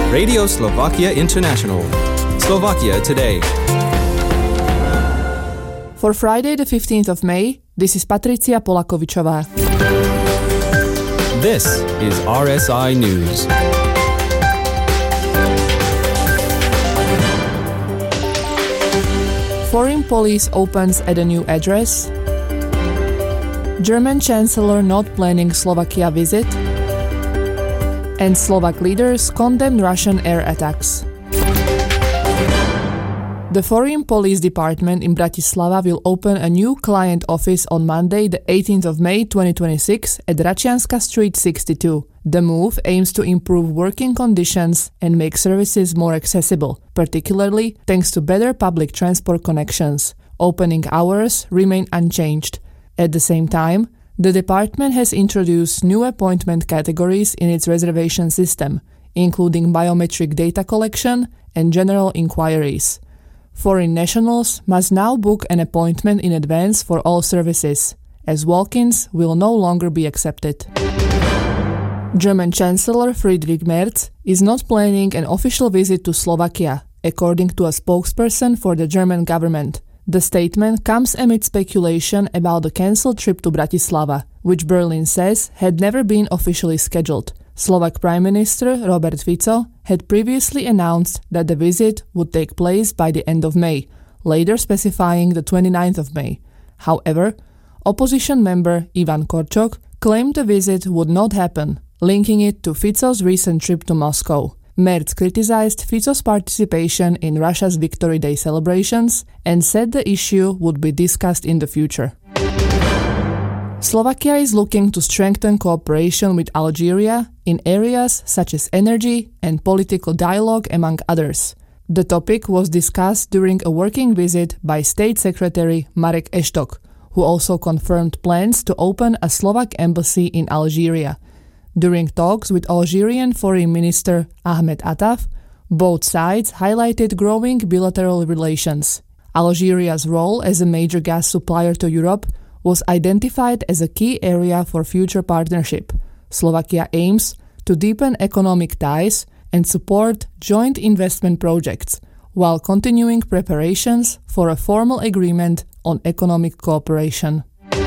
Radio Slovakia International. Slovakia Today. For Friday the 15th of May, this is Patricia Polakovičová. This is RSI News. Foreign police opens at a new address. German Chancellor not planning Slovakia visit. And Slovak leaders condemn Russian air attacks. The Foreign Police Department in Bratislava will open a new client office on Monday, the 18th of May 2026 at Račianska Street 62. The move aims to improve working conditions and make services more accessible, particularly thanks to better public transport connections. Opening hours remain unchanged. At the same time, the department has introduced new appointment categories in its reservation system, including biometric data collection and general inquiries. Foreign nationals must now book an appointment in advance for all services, as walk-ins will no longer be accepted. German Chancellor Friedrich Merz is not planning an official visit to Slovakia, according to a spokesperson for the German government. The statement comes amid speculation about the cancelled trip to Bratislava, which Berlin says had never been officially scheduled. Slovak Prime Minister Robert Fico had previously announced that the visit would take place by the end of May, later specifying the 29th of May. However, opposition member Ivan Korčok claimed the visit would not happen, linking it to Fico's recent trip to Moscow. Merz criticized Fico's participation in Russia's Victory Day celebrations and said the issue would be discussed in the future. Slovakia is looking to strengthen cooperation with Algeria in areas such as energy and political dialogue, among others. The topic was discussed during a working visit by State Secretary Marek Eštok, who also confirmed plans to open a Slovak embassy in Algeria. During talks with Algerian Foreign Minister Ahmed Attaf, both sides highlighted growing bilateral relations. Algeria's role as a major gas supplier to Europe was identified as a key area for future partnership. Slovakia aims to deepen economic ties and support joint investment projects, while continuing preparations for a formal agreement on economic cooperation.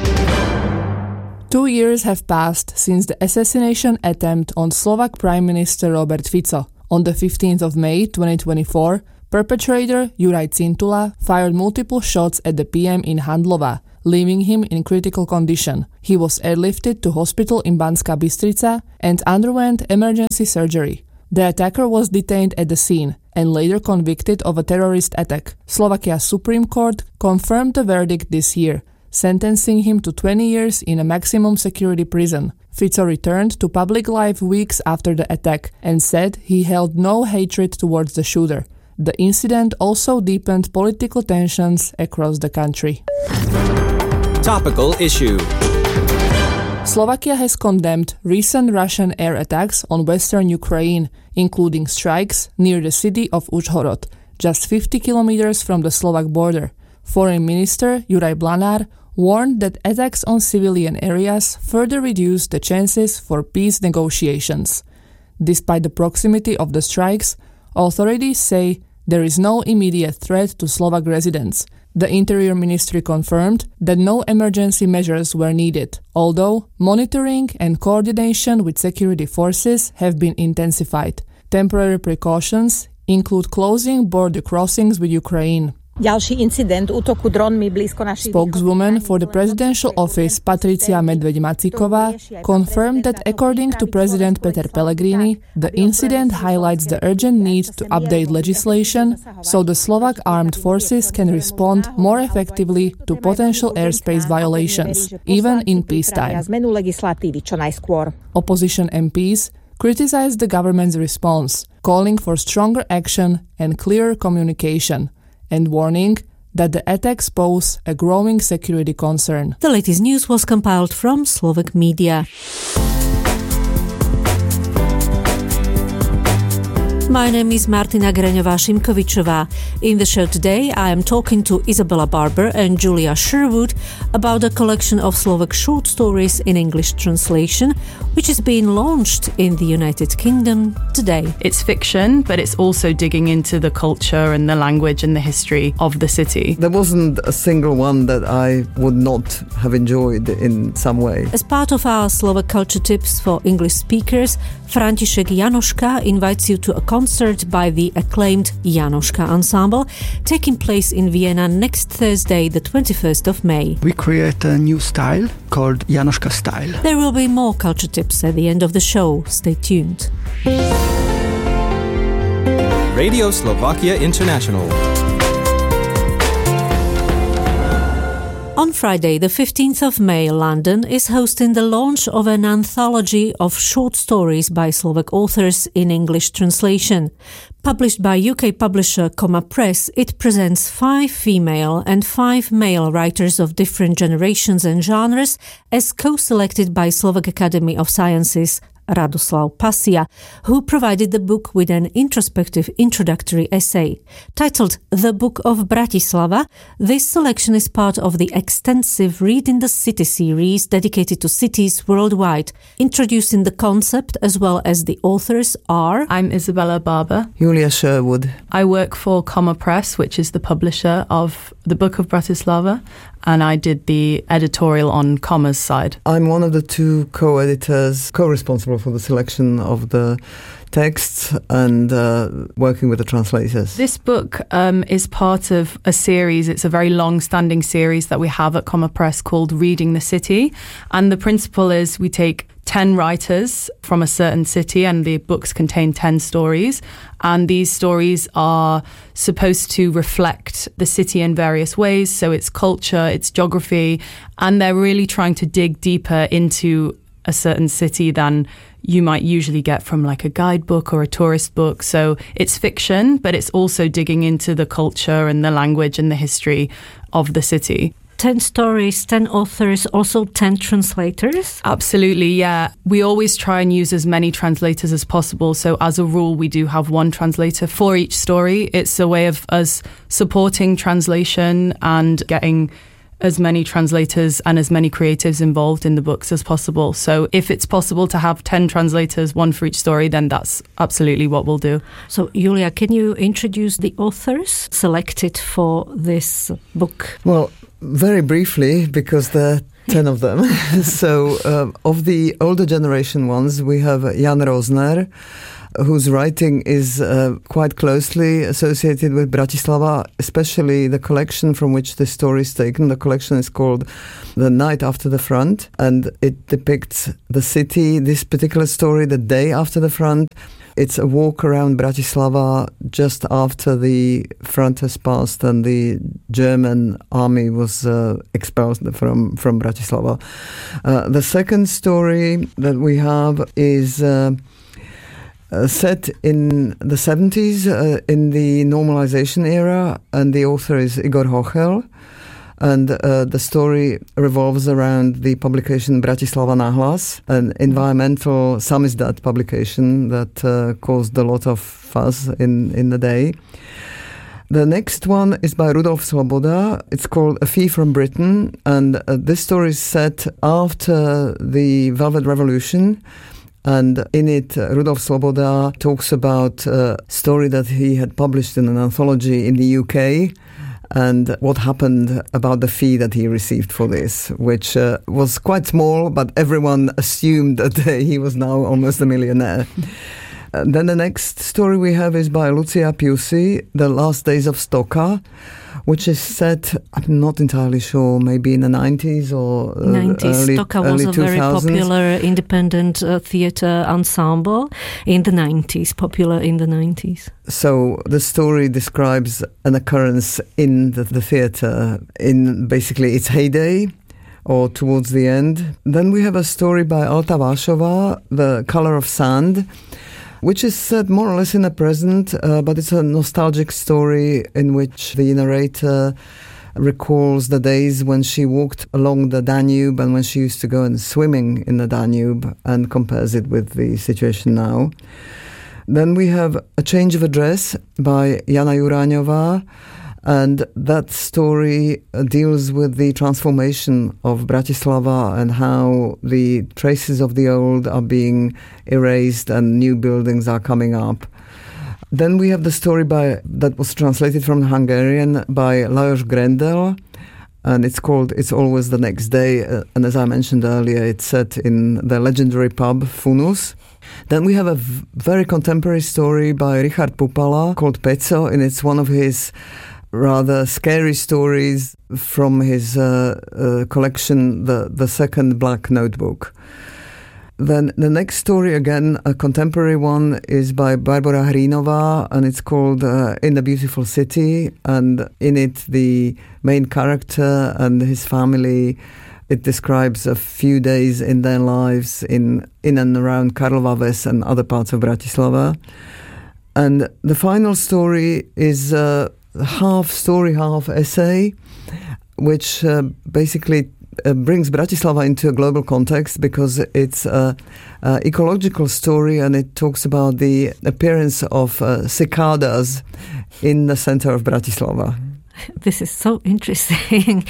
2 years have passed since the assassination attempt on Slovak Prime Minister Robert Fico. On the 15th of May 2024, perpetrator Juraj Cintula fired multiple shots at the PM in Handlova, leaving him in critical condition. He was airlifted to hospital in Banská Bystrica and underwent emergency surgery. The attacker was detained at the scene and later convicted of a terrorist attack. Slovakia's Supreme Court confirmed the verdict this year, sentencing him to 20 years in a maximum security prison. Fico returned to public life weeks after the attack and said he held no hatred towards the shooter. The incident also deepened political tensions across the country. Topical issue. Slovakia has condemned recent Russian air attacks on western Ukraine, including strikes near the city of Užhorod, just 50 kilometers from the Slovak border. Foreign Minister Juraj Blanár warned that attacks on civilian areas further reduce the chances for peace negotiations. Despite the proximity of the strikes, authorities say there is no immediate threat to Slovak residents. The Interior Ministry confirmed that no emergency measures were needed, although monitoring and coordination with security forces have been intensified. Temporary precautions include closing border crossings with Ukraine. Spokeswoman for the presidential office Patricia Medveď-Macíková confirmed that according to President Peter Pellegrini, the incident highlights the urgent need to update legislation so the Slovak armed forces can respond more effectively to potential airspace violations, even in peacetime. Opposition MPs criticized the government's response, calling for stronger action and clearer communication, and warning that the attacks pose a growing security concern. The latest news was compiled from Slovak media. My name is Martina Greňová-Šimkovičová. In the show today, I am talking to Isabella Barber and Julia Sherwood about a collection of Slovak short stories in English translation, which is being launched in the United Kingdom today. It's fiction, but it's also digging into the culture and the language and the history of the city. There wasn't a single one that I would not have enjoyed in some way. As part of our Slovak culture tips for English speakers, František Janoška invites you to a concert by the acclaimed Janoška Ensemble, taking place in Vienna next Thursday, the 21st of May. We create a new style called Janoška style. There will be more culture tips at the end of the show. Stay tuned. Radio Slovakia International. On Friday, the 15th of May, London is hosting the launch of an anthology of short stories by Slovak authors in English translation. Published by UK publisher Comma Press, it presents 5 female and 5 male writers of different generations and genres as co-selected by Slovak Academy of Sciences Radoslav Pasia, who provided the book with an introspective introductory essay. Titled The Book of Bratislava, this selection is part of the extensive Read in the City series dedicated to cities worldwide. Introducing the concept as well as the authors are... I'm Isabella Barber. Julia Sherwood. I work for Comma Press, which is the publisher of The Book of Bratislava, and I did the editorial on Comma's side. I'm one of the 2 co-editors, co-responsible for the selection of the texts and working with the translators. This book is part of a series. It's a very long-standing series that we have at Comma Press called Reading the City. And the principle is we take 10 writers from a certain city, and the books contain 10 stories. And these stories are supposed to reflect the city in various ways. So it's culture, it's geography, and they're really trying to dig deeper into a certain city than you might usually get from like a guidebook or a tourist book. So it's fiction, but it's also digging into the culture and the language and the history of the city. 10 stories, 10 authors, also 10 translators? Absolutely, yeah. We always try and use as many translators as possible. So as a rule, we do have 1 translator for each story. It's a way of us supporting translation and getting as many translators and as many creatives involved in the books as possible. So if it's possible to have 10 translators, 1 for each story, then that's absolutely what we'll do. So, Julia, can you introduce the authors selected for this book? Well, very briefly, because there are 10 of them. So, of the older generation ones, we have Jan Rozner, whose writing is quite closely associated with Bratislava, especially the collection from which the story is taken. The collection is called The Night After the Front, and it depicts the city, this particular story, the day after the front. It's a walk around Bratislava just after the front has passed and the German army was expelled from Bratislava. The second story that we have is set in the 70s, in the normalization era, and the author is Igor Hochel. And the story revolves around the publication Bratislava Nahlas, an environmental samizdat publication that caused a lot of fuss in the day. The next one is by Rudolf Sloboda. It's called A Fee from Britain, and this story is set after the Velvet Revolution. And in it, Rudolf Sloboda talks about a story that he had published in an anthology in the UK, and what happened about the fee that he received for this, which was quite small, but everyone assumed that he was now almost a millionaire. Then the next story we have is by Lucia Piusi, The Last Days of Stoka, which is set, I'm not entirely sure, maybe in the 90s or 90s. Stoka was a 2000s. very popular independent theatre ensemble in the 90s, popular in the 90s. So the story describes an occurrence in the theatre in basically its heyday or towards the end. Then we have a story by Alta Vášová, The Color of Sand, which is set more or less in the present, but it's a nostalgic story in which the narrator recalls the days when she walked along the Danube and when she used to go and swimming in the Danube, and compares it with the situation now. Then we have A Change of Address by Jana Juraňová, and that story deals with the transformation of Bratislava and how the traces of the old are being erased and new buildings are coming up. Then we have the story that was translated from Hungarian by Lajos Grendel, and it's called It's Always the Next Day. And as I mentioned earlier, it's set in the legendary pub Funus. Then we have a very contemporary story by Richard Pupala called Peco, and it's one of his rather scary stories from his collection, the Second Black Notebook. Then the next story, again, a contemporary one, is by Barbara Hrinová, and it's called In the Beautiful City. And in it, the main character and his family, it describes a few days in their lives in and around Karlova Ves and other parts of Bratislava. And the final story is half story, half essay, which basically brings Bratislava into a global context because it's an ecological story, and it talks about the appearance of cicadas in the center of Bratislava. This is so interesting.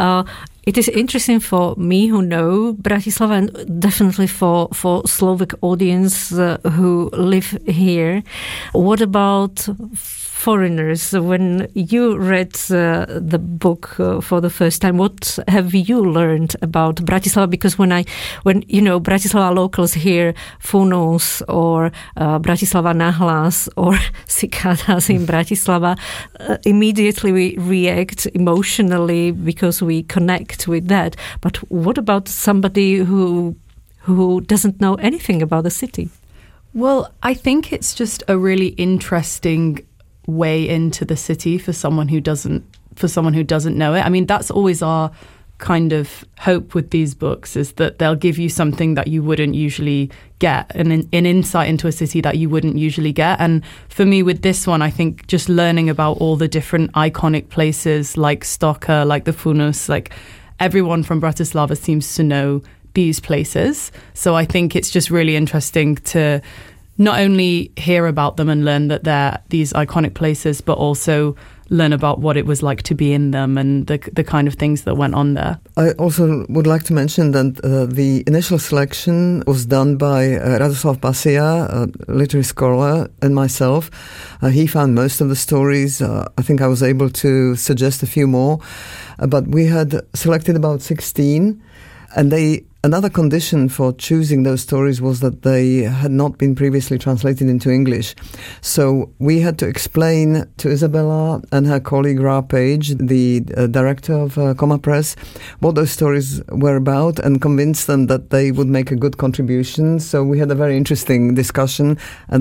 It is interesting for me who know Bratislava, and definitely for Slovak audience who live here. What about foreigners? When you read the book for the first time, what have you learned about Bratislava? Because when Bratislava locals hear Funus or Bratislava Nahlas or cicadas in Bratislava, immediately we react emotionally because we connect with that. But what about somebody who doesn't know anything about the city? Well, I think it's just a really interesting way into the city for someone who doesn't know it. I mean, that's always our kind of hope with these books, is that they'll give you something that you wouldn't usually get, and an insight into a city that you wouldn't usually get. And for me with this one, I think just learning about all the different iconic places like Stoka, like the Funus, like everyone from Bratislava seems to know these places. So I think it's just really interesting to not only hear about them and learn that they're these iconic places, but also learn about what it was like to be in them and the kind of things that went on there. I also would like to mention that the initial selection was done by Radoslav Pasia, a literary scholar, and myself. He found most of the stories. I think I was able to suggest a few more, but we had selected about 16, and another condition for choosing those stories was that they had not been previously translated into English. So we had to explain to Isabella and her colleague Ra Page, the director of Comma Press, what those stories were about, and convince them that they would make a good contribution. So we had a very interesting discussion, and